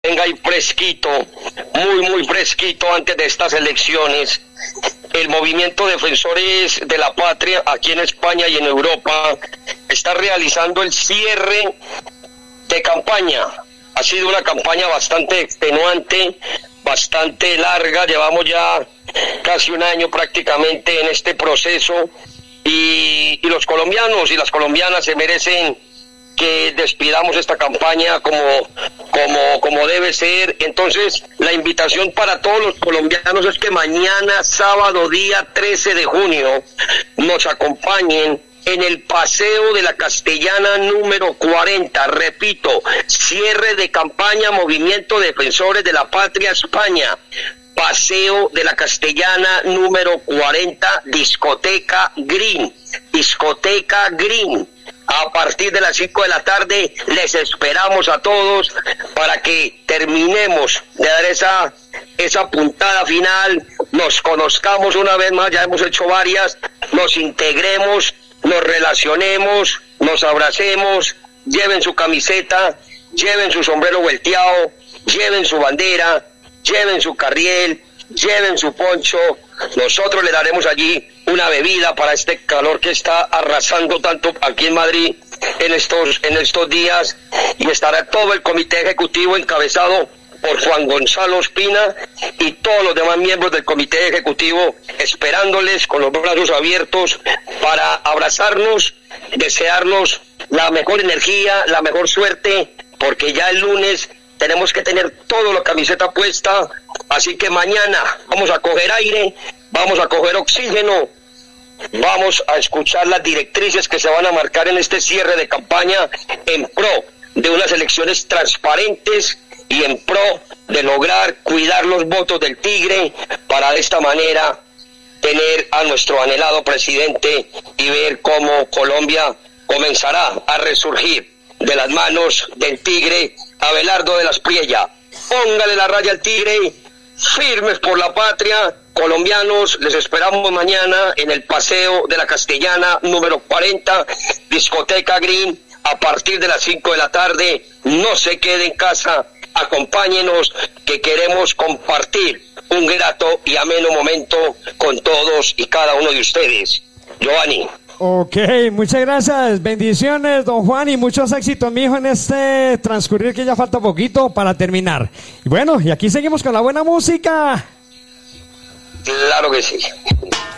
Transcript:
venga ahí fresquito, muy fresquito antes de estas elecciones. El movimiento Defensores de la Patria aquí en España y en Europa está realizando el cierre de campaña. Ha sido una campaña bastante extenuante, bastante larga, llevamos ya casi un año prácticamente en este proceso y los colombianos y las colombianas se merecen que despidamos esta campaña como debe ser. Entonces, la invitación para todos los colombianos es que mañana, sábado, día 13 de junio, nos acompañen en el Paseo de la Castellana número 40. Repito, cierre de campaña Movimiento Defensores de la Patria España. Paseo de la Castellana número 40, Discoteca Green. Discoteca Green. A partir de las 5 de la tarde les esperamos a todos para que terminemos de dar esa puntada final, nos conozcamos una vez más, ya hemos hecho varias, nos integremos, nos relacionemos, nos abracemos, lleven su camiseta, lleven su sombrero volteado, lleven su bandera, lleven su carriel, lleven su poncho. Nosotros le daremos allí una bebida para este calor que está arrasando tanto aquí en Madrid en estos días, y estará todo el comité ejecutivo encabezado por Juan Gonzalo Ospina y todos los demás miembros del comité ejecutivo esperándoles con los brazos abiertos para abrazarnos, desearnos la mejor energía, la mejor suerte, porque ya el lunes tenemos que tener toda la camiseta puesta. Así que mañana vamos a coger aire, vamos a coger oxígeno, vamos a escuchar las directrices que se van a marcar en este cierre de campaña en pro de unas elecciones transparentes y en pro de lograr cuidar los votos del Tigre para de esta manera tener a nuestro anhelado presidente y ver cómo Colombia comenzará a resurgir de las manos del Tigre Abelardo de la Espriella. Póngale la raya al Tigre, firmes por la patria. Colombianos, les esperamos mañana en el Paseo de la Castellana número 40, Discoteca Green, a partir de las 5 de la tarde. No se quede en casa, acompáñenos, que queremos compartir un grato y ameno momento con todos y cada uno de ustedes. Giovanni. Ok, muchas gracias, bendiciones, don Juan, y muchos éxitos, mijo, en este transcurrir que ya falta poquito para terminar. Y bueno, y aquí seguimos con la buena música. Claro que sí.